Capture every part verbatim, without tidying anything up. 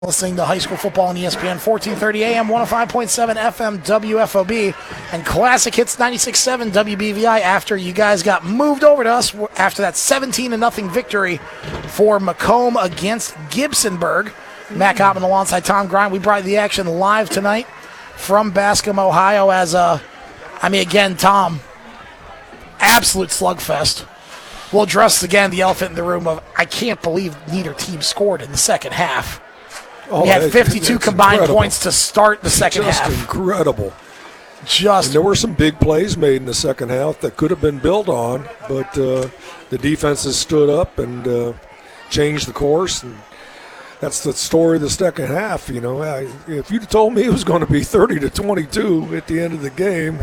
Listening to high school football on E S P N, fourteen thirty A M, one oh five point seven F M W F O B, and Classic Hits ninety-six point seven W B V I after you guys got moved over to us after that seventeen to nothing victory for Macomb against Gibsonburg. Matt Kottman alongside Tom Grind. We brought you the action live tonight from Bascom, Ohio as, uh, I mean, again, Tom, absolute slugfest. We'll address again the elephant in the room of I can't believe neither team scored in the second half. Oh, we had fifty-two it's combined incredible. points to start the second Just half. incredible. Just And there were some big plays made in the second half that could have been built on, but uh, the defenses stood up and uh, changed the course. And that's the story of the second half. You know, I, if you'd told me it was going to be thirty to twenty-two at the end of the game,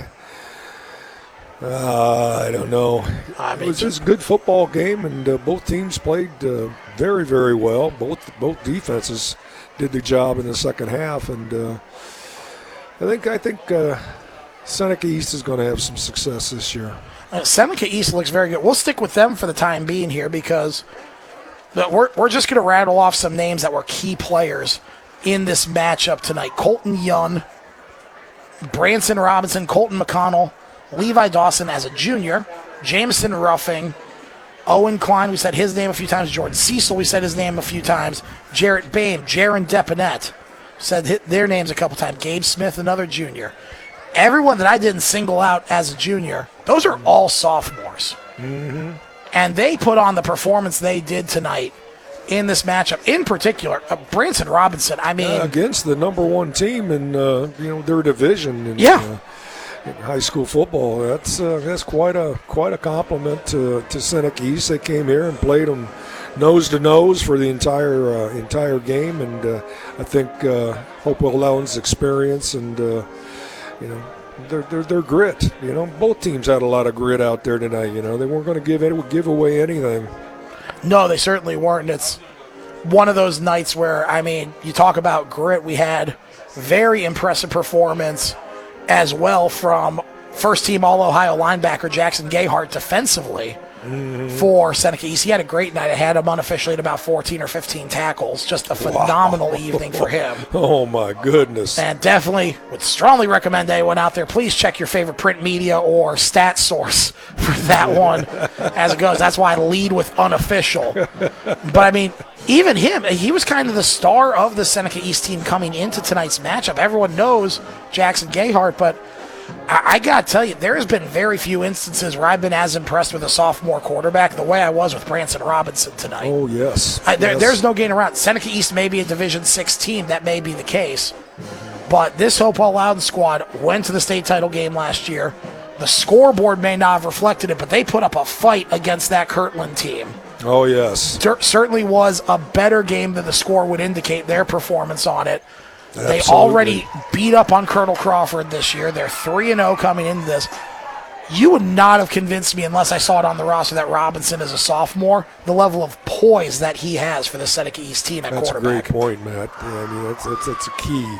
uh, I don't know. I It mean, was just a good football game, and uh, both teams played uh, very, very well. Both both defenses did the job in the second half, and uh, I think I think uh, Seneca East is going to have some success this year. uh, Seneca East looks very good. We'll stick with them for the time being here because the, we're, we're just going to rattle off some names that were key players in this matchup tonight. Colton Young, Branson Robinson, Colton McConnell, Levi Dawson as a junior, Jameson Ruffing, Owen Klein, we said his name a few times. Jordan Cecil, we said his name a few times. Jarrett Bain, Jaron Deponette, said hi- their names a couple times. Gabe Smith, another junior. Everyone that I didn't single out as a junior, those are all sophomores. Mm-hmm. And they put on the performance they did tonight in this matchup. In particular, uh, Branson Robinson, I mean. Uh, against the number one team in uh, you know their division. In, Yeah. Uh, in high school football, that's uh, that's quite a quite a compliment to to Seneca East. They came here and played them nose to nose for the entire uh, entire game, and uh, I think uh, Hopewell Loudon's experience and uh, you know their, their their grit. You know, both teams had a lot of grit out there tonight. You know, they weren't going to give any, give away anything. No, they certainly weren't. It's one of those nights where, I mean, you talk about grit. We had very impressive performance as well from first-team All-Ohio linebacker Jackson Gayhart defensively mm-hmm. for Seneca East. He had a great night. I had him unofficially at about fourteen or fifteen tackles. Just a phenomenal wow. evening for him. Oh, my goodness. And definitely would strongly recommend anyone out there, please check your favorite print media or stat source for that one as it goes. That's why I lead with unofficial. But, I mean, even him, he was kind of the star of the Seneca East team coming into tonight's matchup. Everyone knows Jackson Gayhart, but I, I got to tell you, there has been very few instances where I've been as impressed with a sophomore quarterback the way I was with Branson Robinson tonight. Oh, yes. I, there, yes. There's no getting around. Seneca East may be a Division six team. That may be the case. But this Hopewell Loudon squad went to the state title game last year. The scoreboard may not have reflected it, but they put up a fight against that Kirtland team. Oh, yes. Cer- certainly was a better game than the score would indicate their performance on it. Absolutely. They already beat up on Colonel Crawford this year. They're three and oh coming into this. You would not have convinced me unless I saw it on the roster that Robinson is a sophomore, the level of poise that he has for the Seneca East team at that's quarterback. That's a great point, Matt. Yeah, I mean, that's, that's, that's a key.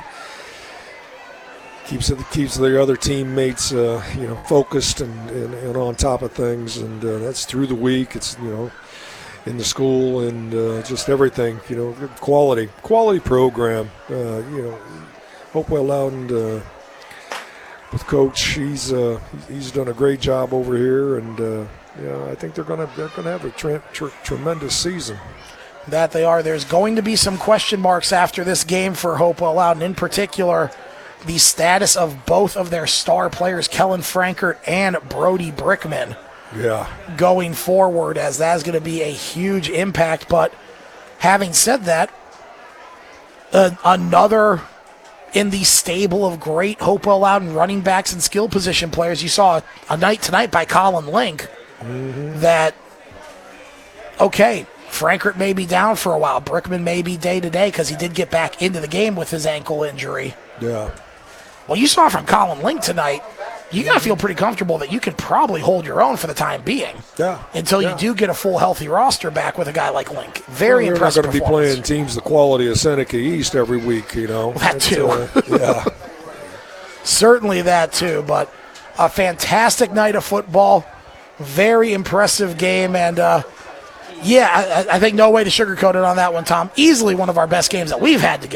Keeps it, keeps their other teammates, uh, you know, focused and, and, and on top of things, and uh, that's through the week. It's, you know, in the school and uh, just everything, you know, quality, quality program. Uh, you know, Hopewell Loudon uh, with Coach, he's uh, he's done a great job over here, and uh, yeah, I think they're gonna they're gonna have a tre- tre- tremendous season. That they are. There's going to be some question marks after this game for Hopewell Loudon, in particular, the status of both of their star players, Kellen Frankert and Brody Brickman. Yeah. Going forward, as that's going to be a huge impact. But having said that, uh, another in the stable of great Hopewell Loudon running backs and skill position players. You saw a night tonight by Colin Link mm-hmm. that, okay, Frankert may be down for a while. Brickman may be day-to-day because he did get back into the game with his ankle injury. Yeah. Well, you saw from Colin Link tonight, you got to feel pretty comfortable that you can probably hold your own for the time being. Yeah. Until yeah. you do get a full healthy roster back with a guy like Link. Very well, impressive They're not going to be playing teams the quality of Seneca East every week, you know. That it's, too. Uh, yeah. Certainly that too, but a fantastic night of football. Very impressive game, and uh, Yeah, I, I think no way to sugarcoat it on that one, Tom. Easily one of our best games that we've had together.